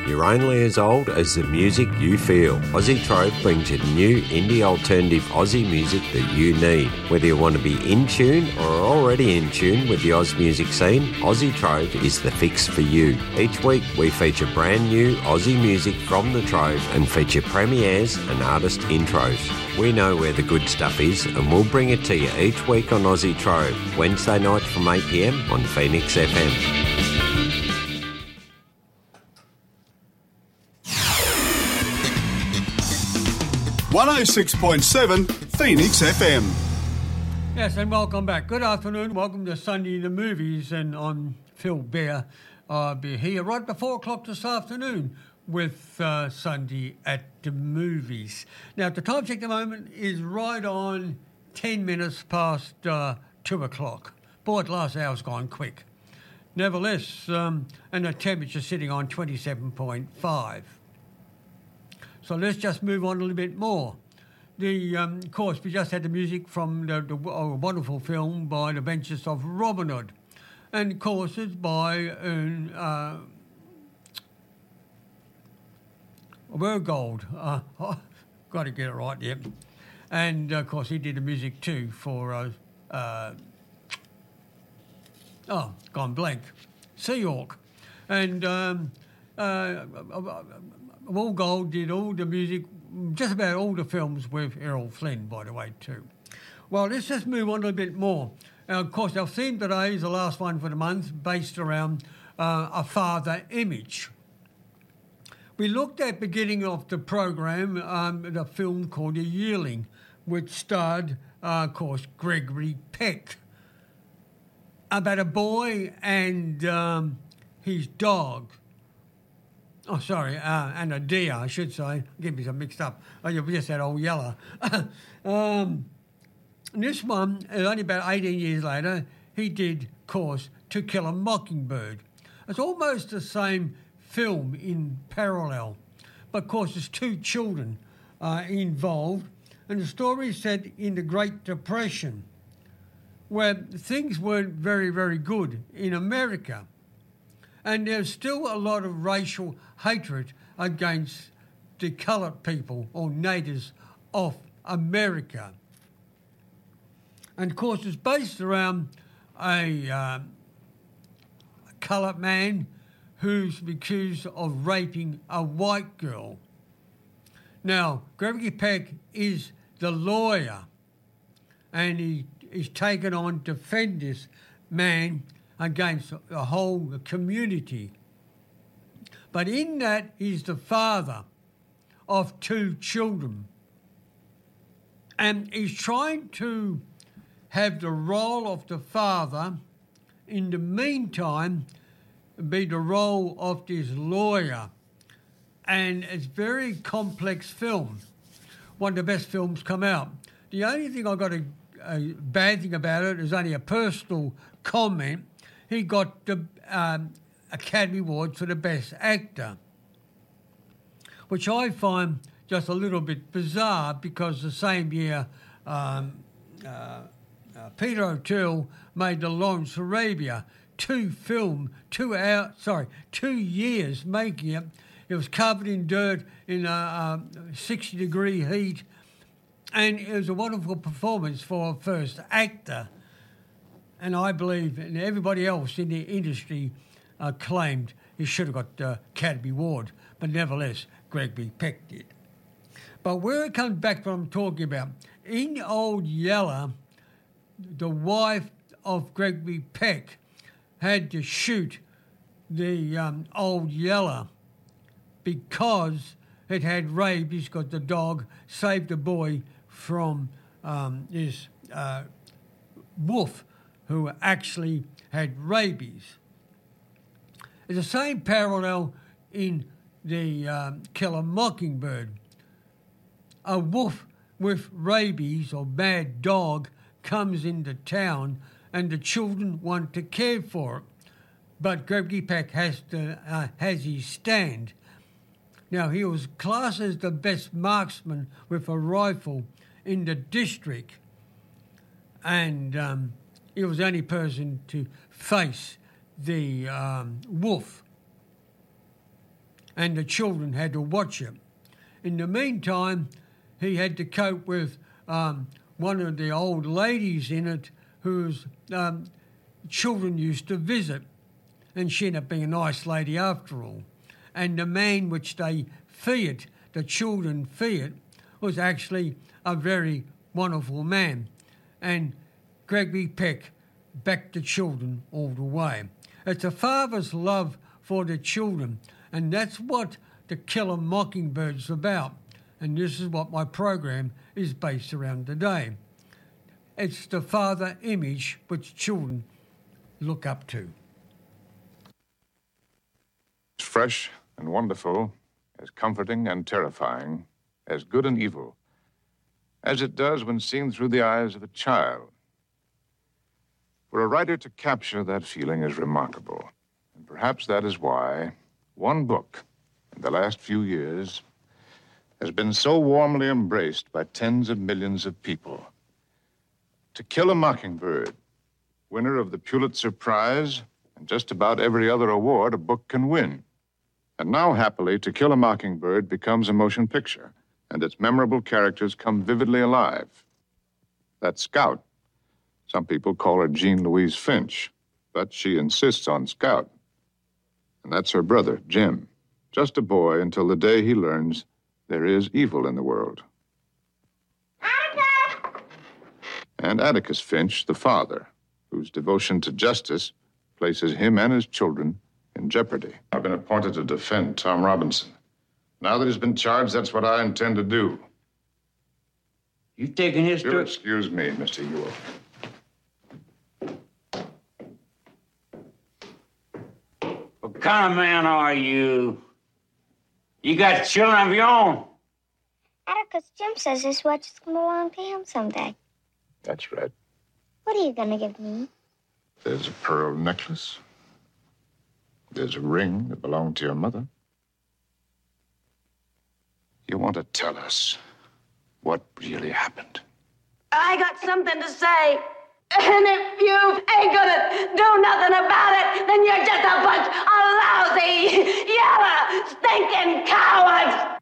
You're only as old as the music you feel. Aussie Trove brings you new indie alternative Aussie music that you need. Whether you want to be in tune or are already in tune with the Oz music scene, Aussie Trove is the fix for you. Each week we feature brand new Aussie music from the Trove and feature premieres and artist intros. We know where the good stuff is and we'll bring it to you each week on Aussie Trove, Wednesday night from 8pm on Phoenix FM. 106.7 Phoenix FM. Yes, and welcome back. Good afternoon. Welcome to Sunday in the Movies, and I'm Phil Bear. I'll be here right before 4 o'clock this afternoon with Sunday at the Movies. Now, the time check at the moment is right on 10 minutes past 2 o'clock. Boy, the last hour's gone quick. Nevertheless, and the temperature sitting on 27.5. So let's just move on a little bit more. Of course, we just had the music from the wonderful film by The Adventures of Robin Hood. And, of course, it's by Wergold. Got to get it right, yep. And, of course, he did the music too for, gone blank, Sea Hawk. And Wergold did all the music, just about all the films with Errol Flynn, by the way, too. Well, let's just move on a bit more. Of course, our theme today is the last one for the month, based around a father image. We looked at the beginning of the program, the film called The Yearling, which starred, of course, Gregory Peck, about a boy and his dog. Oh, sorry, and a deer, I should say. Get me some mixed up. Oh, you've just had old Yeller. This one, only about 18 years later, he did, of course, To Kill a Mockingbird. It's almost the same film in parallel. But, of course, there's two children involved. And the story is set in the Great Depression, where things weren't very, very good in America. And there's still a lot of racial hatred against the coloured people or natives of America. And, of course, it's based around a coloured man who's accused of raping a white girl. Now, Gregory Peck is the lawyer, and he is taken on to defend this man against the whole community. But in that, he's the father of two children. And he's trying to have the role of the father, in the meantime, be the role of this lawyer. And it's a very complex film. One of the best films come out. The only thing I got a bad thing about it is only a personal comment. He got the Academy Award for the Best Actor, which I find just a little bit bizarre because the same year Peter O'Toole made the Lawrence Arabia, 2 years making it. It was covered in dirt in 60-degree heat, and it was a wonderful performance for a first actor. And I believe, and everybody else in the industry claimed he should have got the Academy Award, but nevertheless, Gregory Peck did. But where it comes back to what I'm talking about, in Old Yeller, the wife of Gregory Peck had to shoot the Old Yeller because it had rabies, because the dog saved the boy from this wolf who actually had rabies. It's the same parallel in the Kill a Mockingbird. A wolf with rabies or bad dog comes into town and the children want to care for it. But Gregory Peck has his stand. Now, he was classed as the best marksman with a rifle in the district, and he was the only person to face the wolf. and the children had to watch it. In the meantime, he had to cope with one of the old ladies in it whose children used to visit, and she ended up being a nice lady after all. And the man which they feared, the children feared, was actually a very wonderful man. And Gregory Peck backed the children all the way. It's a father's love for the children, and that's what To Kill a Mockingbird's about. And this is what my program is based around today. It's the father image which children look up to. It's fresh and wonderful, as comforting and terrifying, as good and evil, as it does when seen through the eyes of a child. For a writer to capture that feeling is remarkable, and perhaps that is why one book in the last few years has been so warmly embraced by tens of millions of people. To Kill a Mockingbird, winner of the Pulitzer Prize and just about every other award a book can win. And now, happily, To Kill a Mockingbird becomes a motion picture, and its memorable characters come vividly alive. That Scout. Some people call her Jean Louise Finch, but she insists on Scout. And that's her brother, Jim. Just a boy until the day he learns there is evil in the world. Atticus! And Atticus Finch, the father, whose devotion to justice places him and his children in jeopardy. I've been appointed to defend Tom Robinson. Now that he's been charged, that's what I intend to do. You taking his... You'll excuse me, Mr. Ewell. What kind of man are you? You got children of your own? Atticus, Jim says his watch is going to belong to him someday. That's right. What are you going to give me? There's a pearl necklace. There's a ring that belonged to your mother. You want to tell us what really happened? I got something to say. And if you ain't gonna do nothing about it, then you're just a bunch of lousy, yellow, stinking cowards!